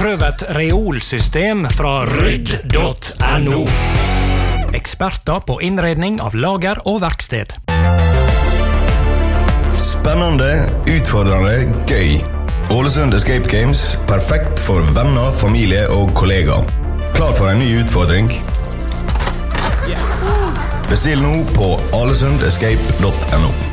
Prøv et reolsystem fra rydd.no. Eksperter på innredning av lager og verksted. Spennende, utfordrende, gøy. Ålesund Escape Games, perfekt for venner, familie og kollegaer. Klar for en ny utfordring? Bestill nå på alesundescape.no.